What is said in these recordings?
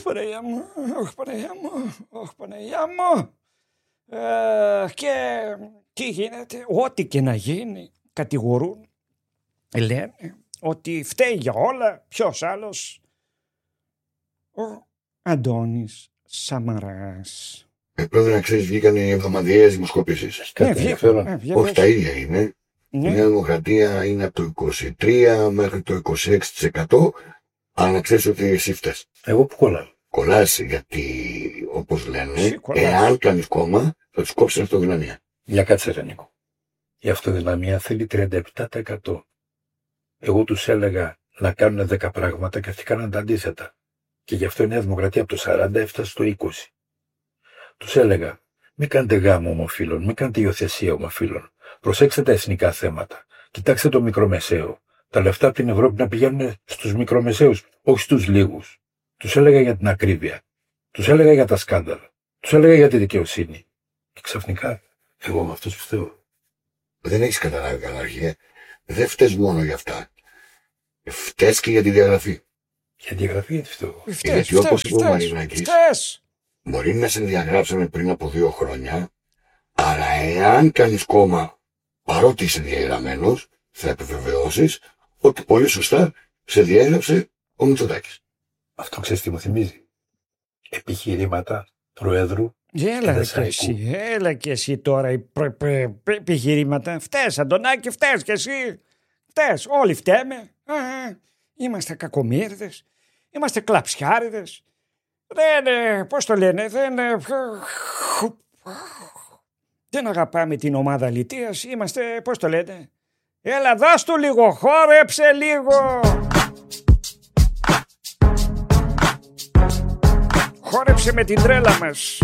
Παναγιά μου, όχι Παναγιά μου, όχι Παναγιά μου. Και τι γίνεται, ό,τι και να γίνει, κατηγορούν, λένε ότι φταίει για όλα, ποιος άλλος, ο Αντώνης Σαμαράς. Πρέπει να ξέρεις, βγήκαν οι εβδομαδιαίες δημοσκοπήσεις. Όχι, τα ίδια είναι. Η Νέα Δημοκρατία είναι από το 23% μέχρι το 26%. Αλλά να ξέρεις ότι εσύ φταίς. Εγώ που κολλάω. Κολλάς γιατί, όπως λένε, εάν κάνεις κόμμα, θα τους κόψεις αυτοδυναμία. Για κάτσε ρε Νίκο. Η αυτοδυναμία θέλει 37%. Εγώ τους έλεγα να κάνουν 10 πράγματα και αυτοί κάναν τα αντίθετα. Και γι' αυτό η Νέα Δημοκρατία από το 40 έφτασε στο 20. Τους έλεγα, μην κάνετε γάμο ομοφύλων, μην κάνετε υιοθεσία ομοφύλων. Προσέξτε τα εθνικά θέματα. Κοιτάξτε το μικρομεσαίο. Τα λεφτά από την Ευρώπη να πηγαίνουν στους μικρομεσαίους, όχι στους λίγους. Τους έλεγα για την ακρίβεια. Τους έλεγα για τα σκάνδαλα. Τους έλεγα για τη δικαιοσύνη. Και ξαφνικά, εγώ με αυτούς φταίω. Δεν έχεις καταλάβει καλά, αρχέ. Δεν φταίς μόνο για αυτά. Φταίς και για τη διαγραφή. Για τη διαγραφή γιατί φταίω. Γιατί όπως είπε ο Μαρινάκης, μπορεί να σε διαγράψαμε πριν από 2 χρόνια, αλλά εάν κάνεις κόμμα παρότι είσαι διαγραμμένος, θα επιβεβαιώσεις ότι πολύ σωστά σε διέγραψε ο Μητσοτάκης. Αυτό ξέρεις τι μου θυμίζει. Επιχειρήματα Προέδρου. Έλα και εσύ τώρα επιχειρήματα. Φταίς Αντωνάκη, φταίς και εσύ. Φταίς, όλοι φταίμε. Είμαστε κακομοίρδες, είμαστε κλαψιάριδες. Πώς το λένε, δεν αγαπάμε την ομάδα λιτείας, είμαστε, πώς το λένε. Έλα δώσ' του λίγο, χόρεψε λίγο. Χόρεψε με την τρέλα μας.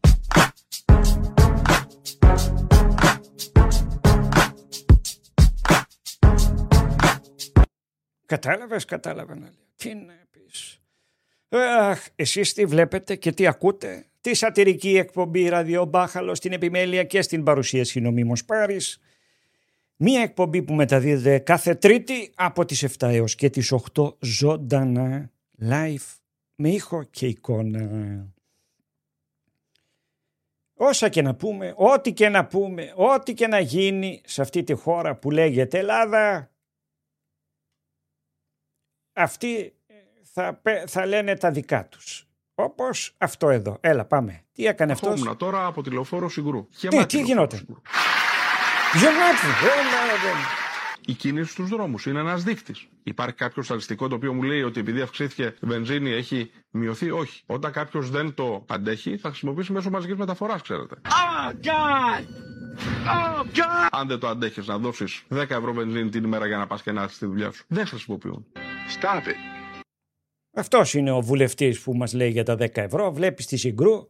Κατάλαβα να λέω. Τι να πεις. Εσείς τι βλέπετε και τι ακούτε. Τη σατυρική εκπομπή Ραδιομπάχαλο στην επιμέλεια και στην παρουσίαση νομίμως Πάρης. Μία εκπομπή που μεταδίδεται κάθε Τρίτη από τις 7 έως και τις 8 ζωντανά live με ήχο και εικόνα. Όσα και να πούμε, ό,τι και να πούμε, ό,τι και να γίνει σε αυτή τη χώρα που λέγεται Ελλάδα, αυτοί θα λένε τα δικά τους. Όπως αυτό εδώ. Έλα πάμε. Τι έκανε αυτός. Ήμουνα τώρα από τη Λεωφόρο Συγκρού. Τι γινόταν. Η κίνηση στους δρόμους είναι ένας δείκτης. Υπάρχει κάποιο στατιστικό το οποίο μου λέει ότι επειδή αυξήθηκε η βενζίνη έχει μειωθεί. Όχι. Όταν κάποιος δεν το αντέχει θα χρησιμοποιήσει μέσω μαζικής μεταφοράς, ξέρετε. Oh God! Oh God! Αν δεν το αντέχεις να δώσεις 10 ευρώ βενζίνη την ημέρα για να πας και να έρθεις στη δουλειά σου, δεν χρησιμοποιούν. Stop it. Αυτός είναι ο βουλευτής που μας λέει για τα 10 ευρώ. Βλέπεις τη Συγκρού.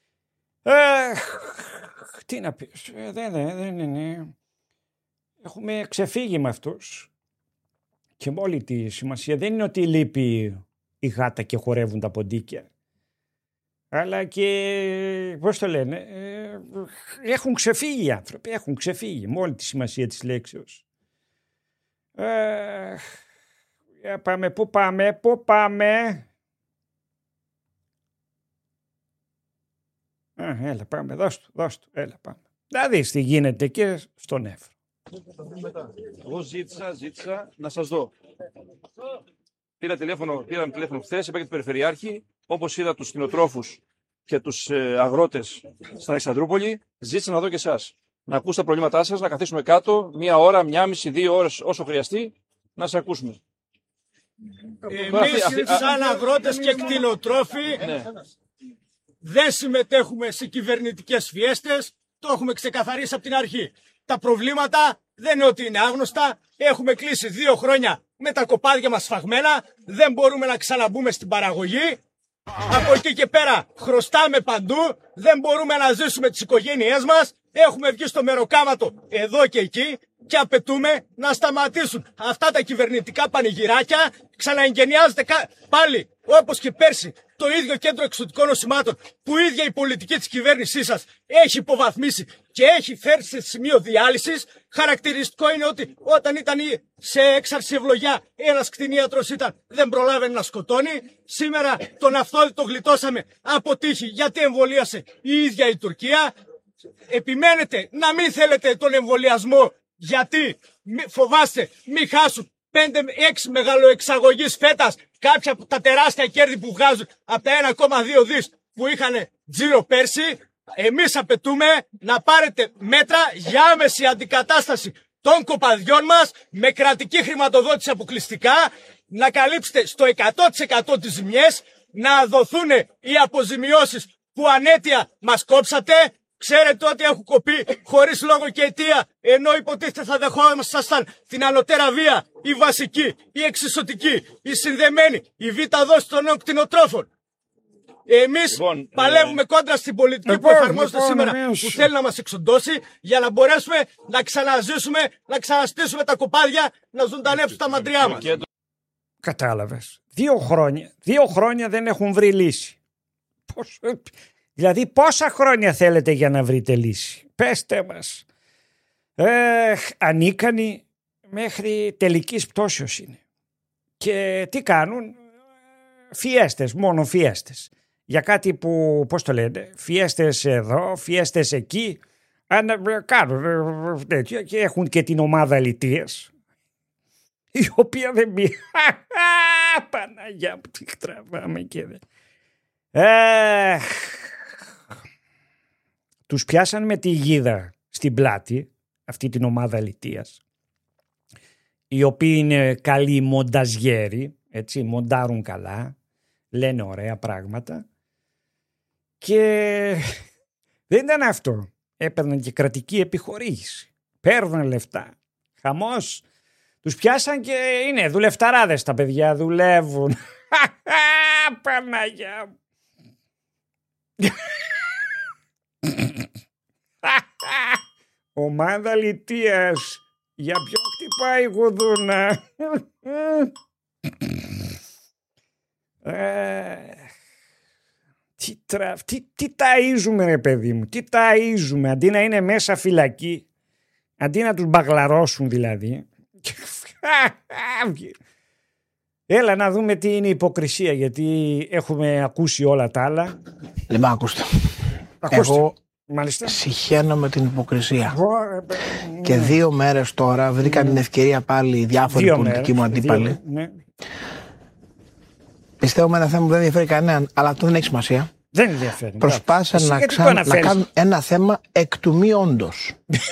Τι να πεις. Δεν είναι. Έχουμε ξεφύγει με αυτούς. Και με όλη τη σημασία δεν είναι ότι λείπει η γάτα και χορεύουν τα ποντίκια. Αλλά και, πώς το λένε, έχουν ξεφύγει οι άνθρωποι. Έχουν ξεφύγει με όλη τη σημασία της λέξεως. Πού πάμε. Έλα πάμε, δώσ' του, έλα πάμε. Να δεις τι γίνεται και στον Εύρο. Εγώ ζήτησα να σας δω. Πήραμε τηλέφωνο χθες, είπα και την Περιφερειάρχη, όπως είδα τους κτηνοτρόφους και τους αγρότες στην Αλεξανδρούπολη, ζήτησα να δω και εσάς. Να ακούσω τα προβλήματά σας, να καθίσουμε κάτω, 1 ώρα, 1,5, 2 ώρες όσο χρειαστεί, να σας ακούσουμε. Εμείς σαν αγρότες και κτηνοτρόφοι δεν συμμετέχουμε σε κυβερνητικές φιέστες, το έχουμε ξεκαθαρίσει από την αρχή. Τα προβλήματα δεν είναι ότι είναι άγνωστα, έχουμε κλείσει 2 χρόνια με τα κοπάδια μας σφαγμένα, δεν μπορούμε να ξαναμπούμε στην παραγωγή. Από εκεί και πέρα χρωστάμε παντού, δεν μπορούμε να ζήσουμε τις οικογένειές μας, έχουμε βγει στο μεροκάματο εδώ και εκεί και απαιτούμε να σταματήσουν αυτά τα κυβερνητικά πανηγυράκια, ξαναεγγενιάζεται πάλι όπως και πέρσι το ίδιο κέντρο εξωτικών νοσημάτων που η ίδια η πολιτική της κυβέρνησής σας έχει υποβαθμίσει και έχει φέρει σε σημείο διάλυσης. Χαρακτηριστικό είναι ότι όταν ήταν σε έξαρση ευλογιά ένας κτηνίατρος δεν προλάβαινε να σκοτώνει. Σήμερα τον Αυθόδη το γλιτώσαμε από τύχη γιατί εμβολίασε η ίδια η Τουρκία. Επιμένετε να μην θέλετε τον εμβολιασμό γιατί φοβάστε μη χάσουν 5-6 μεγαλοεξαγωγείς φέτας κάποια από τα τεράστια κέρδη που βγάζουν από τα 1,2 δις που είχαν τζίρο πέρσι. Εμείς απαιτούμε να πάρετε μέτρα για άμεση αντικατάσταση των κοπαδιών μας με κρατική χρηματοδότηση αποκλειστικά, να καλύψετε στο 100% τις ζημιές, να δοθούν οι αποζημιώσεις που ανέτεια μας κόψατε. Ξέρετε ότι έχουν κοπεί χωρίς λόγο και αιτία, ενώ υποτίθεται θα δεχόμασταν την ανωτέρα βία, η βασική, η εξισωτική, η συνδεμένη, η β' δόση των νέων κτηνοτρόφων. Εμείς παλεύουμε κόντρα στην πολιτική που εφαρμόζεται σήμερα, που θέλει να μας εξοντώσει, για να μπορέσουμε να ξαναζήσουμε, να ξαναστήσουμε τα κοπάδια, να ζωντανέψουν τα μαντριά μας. Κατάλαβες. 2 χρόνια δεν έχουν βρει λύση. Δηλαδή πόσα χρόνια θέλετε για να βρείτε λύση? Πέστε μας. Ανίκανοι μέχρι τελικής πτώσεως είναι. Και τι κάνουν? Φιέστες, μόνο φιέστες. Για κάτι που, πώς το λένε, φιέστες εδώ, φιέστες εκεί. Κάνουν τέτοια και έχουν και την ομάδα λιτίας, η οποία δεν πει. Παναγιά που τη τραβάμε και δεν. Τους πιάσαν με τη γίδα στην πλάτη, αυτή την ομάδα λιτίας, οι οποίοι είναι καλοί μονταζιέροι, έτσι, μοντάρουν καλά, λένε ωραία πράγματα, και δεν ήταν αυτό. Έπαιρναν και κρατική επιχορήγηση, παίρνουν λεφτά, χαμός. Τους πιάσαν και είναι δουλευταράδες τα παιδιά, δουλεύουν. Παναγιά μου. Ομάδα λιτίας. Για ποιο χτυπάει η γουδούνα? Τι ταΐζουμε ρε παιδί μου? Τι ταΐζουμε? Αντί να είναι μέσα φυλακή, αντί να τους μπαγλαρώσουν δηλαδή. Έλα να δούμε τι είναι υποκρισία, γιατί έχουμε ακούσει όλα τα άλλα. Λοιπόν, ακούστε. Εγώ συχαίνω με την υποκρισία. Και 2 μέρες τώρα βρήκαν την ευκαιρία πάλι οι διάφοροι πολιτικοί μου αντίπαλοι. Πιστεύω με ένα θέμα που δεν ενδιαφέρει κανέναν, αλλά αυτό δεν έχει σημασία. Δεν ενδιαφέρει. Προσπάθησαν να κάνουν ένα θέμα εκ του μη όντως.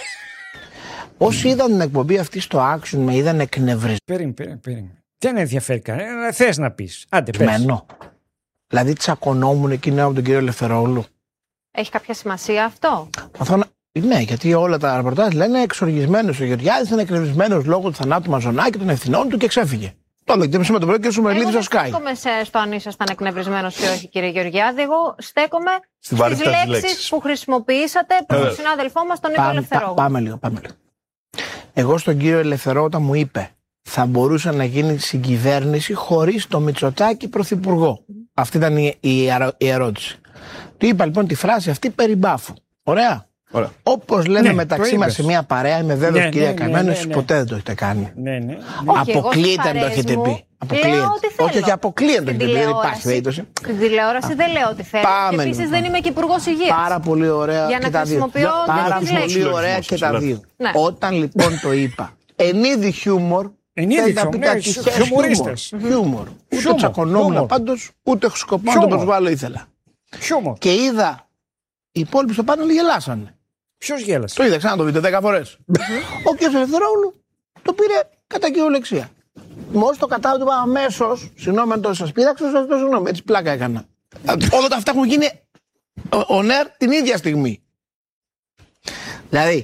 Όσοι είδαν την εκπομπή αυτή στο Action με είδαν εκνευρισμένοι. Περίμενε. Δεν ενδιαφέρει κανένα. Θες να πεις? Άντε πες. Δηλαδή τσακωνόμουν εκείνο από τον κύριο Ελευθερόλου. Έχει κάποια σημασία αυτό? Ναι, γιατί όλα τα ρεπορτάζ λένε εξοργισμένος ο Γεωργιάδης, ήταν εκνευρισμένος λόγω του θανάτου Μαζονάκη, των ευθυνών του και ξέφυγε. Το εκτίμησε με το πρωί και σου μελίδη στο Sky. Εγώ δεν στέκομαι στο αν ήσασταν εκνευρισμένος ή όχι, κύριε Γεωργιάδη. Εγώ στέκομαι στις λέξεις που χρησιμοποιήσατε προς τον συνάδελφό μας, τον Νίκο Ελευθερόγλου. Πάμε λίγο. Εγώ στον κύριο Ελευθερό, όταν μου είπε θα μπορούσε να γίνει συγκυβέρνηση χωρίς το Μητσοτάκη πρωθυπουργό. Αυτή ήταν η ερώτηση. Του είπα λοιπόν τη φράση αυτή περί μπάφου. Ωραία. Όπως λένε μεταξύ μας σε μια παρέα, είμαι βέβαιος κυρία Καημένο, εσείς ποτέ δεν το έχετε κάνει. Αποκλείεται να το έχετε πει. Όχι, αποκλείεται να το έχετε πει. Δεν υπάρχει περίπτωση. Στην τηλεόραση δεν λέω ότι θέλω. Και επίσης δεν είμαι και υπουργός υγείας. Πάρα πολύ ωραία και τα δύο. Πάρα πολύ ωραία και τα δύο. Όταν λοιπόν το είπα, εν είδη χιούμορ, θέλει να πει κάτι χιούμορ. Ούτε τσακωνόμουν πάντως, ούτε σκοπό να το προσβάλλω ήθελα. Και είδα οι υπόλοιποι στο πάνελ γελάσανε. Ποιος γέλασε? Το είδα, ξανά το βίντεο 10 φορές. Ο κ. Ελευθερόγλου το πήρε κατά κυριολεξία. Μόλις το κατάλαβα, του είπα αμέσως, συγγνώμη αν το σας πείραξα, σας το συγγνώμη, έτσι πλάκα έκανα. Όλα αυτά έχουν γίνει ο ΝΕΡ την ίδια στιγμή. Δηλαδή,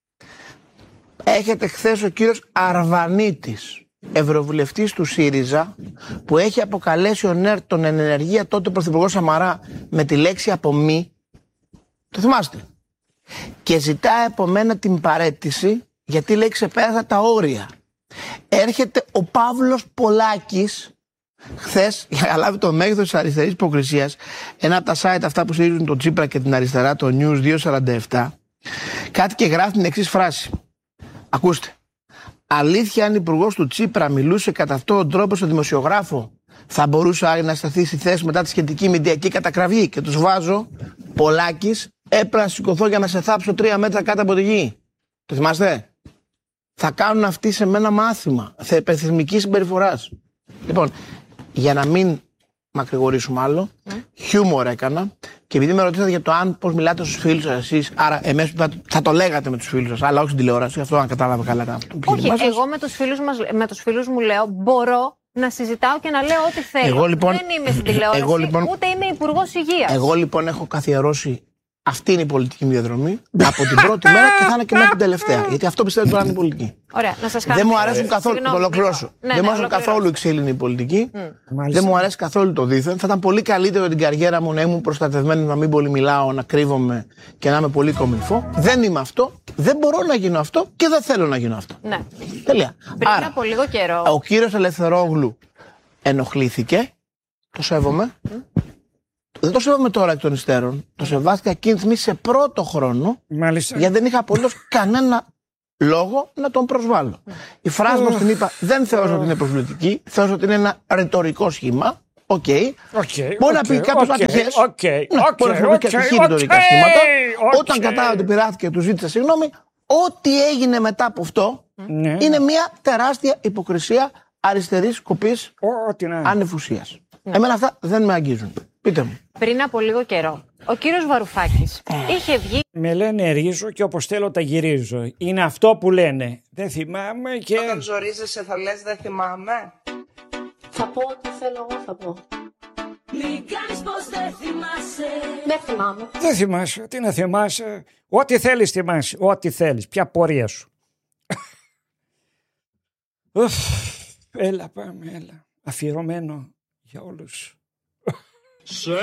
έχετε χθες ο κύριος Αρβανίτης, ευρωβουλευτής του ΣΥΡΙΖΑ, που έχει αποκαλέσει ο ΝΕΡ τον εν ενεργεία τότε πρωθυπουργό Σαμαρά με τη λέξη απομη. Το θυμάστε? Και ζητά από μένα την παραίτηση γιατί λέει ξεπέρασα τα όρια. Έρχεται ο Παύλος Πολάκης χθες, για να λάβει το μέγεθος της αριστερής υποκρισίας, ένα από τα site αυτά που στηρίζουν τον Τσίπρα και την αριστερά, το News 247, κάτι και γράφει την εξής φράση. Ακούστε. Αλήθεια, αν υπουργός του Τσίπρα μιλούσε κατά αυτόν τον τρόπο στο δημοσιογράφο, θα μπορούσε Άρη να σταθεί στη θέση μετά τη σχετική μηντιακή κατακραυγή. Και τους βάζω, Πολάκης, έπρεπε να σηκωθώ για να σε θάψω 3 μέτρα κάτω από τη γη. Το θυμάστε? Θα κάνουν αυτοί σε μένα μάθημα υπερθυμικής συμπεριφοράς. Λοιπόν, για να μην μακρηγορήσουμε άλλο, χιούμορ έκανα και επειδή με ρωτήσατε για το αν πώς μιλάτε στους φίλους σας εσείς, άρα εμείς θα το λέγατε με τους φίλους σας, αλλά όχι στην τηλεόραση, αυτό αν κατάλαβα καλά ήταν αυτό. Όχι, εγώ με τους φίλους μου λέω, μπορώ να συζητάω και να λέω ό,τι θέλω. Εγώ, λοιπόν, δεν είμαι στην τηλεόραση, ούτε είμαι υπουργός υγείας. Εγώ λοιπόν έχω καθιερώσει. Αυτή είναι η πολιτική μου διαδρομή από την πρώτη μέρα και θα είναι και μέχρι την τελευταία. Γιατί αυτό πιστεύω τώρα είναι η πολιτική. Ωραία, να σας δεν μου αρέσουν καθόλου. Το ολοκληρώσω. Δεν μου αρέσουν καθόλου η ξύλινη πολιτική. Δεν μου αρέσει καθόλου το δίθεν. Θα ήταν πολύ καλύτερο την καριέρα μου να ήμουν προστατευμένο, να μην πολύ μιλάω, να κρύβομαι και να είμαι πολύ κομιλφό. Δεν είμαι αυτό. Δεν μπορώ να γίνω αυτό και δεν θέλω να γίνω αυτό. Ναι. Τελεία. Πριν από λίγο καιρό. Ο κύριος Ελευθερόγλου ενοχλήθηκε. Το σέβομαι. Δεν το σέβομαι τώρα εκ των υστέρων. Το σεβάστηκα εκείνη τη στιγμή σε πρώτο χρόνο. Μάλιστα. Γιατί δεν είχα απολύτως κανένα λόγο να τον προσβάλλω. Η φράση μας την είπα, δεν θεώρησα ότι είναι προσβλητική. Θεώρησα ότι είναι ένα ρητορικό σχήμα. Οκ. Μπορεί να πει κάποιος ατυχές. Μπορεί να χρησιμοποιήσει και ατυχή ρητορικά σχήματα. Όταν κατάλαβα ότι πειράχθηκε και του ζήτησα συγγνώμη, ό,τι έγινε μετά από αυτό είναι μια τεράστια υποκρισία αριστερής κοπής ανεφουσίας. Εμένα αυτά δεν με αγγίζουν. Πείτε μου. Πριν από λίγο καιρό, ο κύριος Βαρουφάκης είχε βγει. Με λένε ρίζω και όπως θέλω τα γυρίζω. Είναι αυτό που λένε. Δεν θυμάμαι και. Όταν ζορίζεσαι θα λες δεν θυμάμαι. Θα πω ό,τι θέλω εγώ θα πω. Μην κάνεις πως δεν θυμάσαι. Δεν θυμάμαι. Δεν θυμάσαι. Τι να θυμάσαι. Ό,τι θέλεις θυμάσαι. Ό,τι θέλεις. Ποια πορεία σου. Έλα πάμε, έλα. Αφιερωμένο για όλους.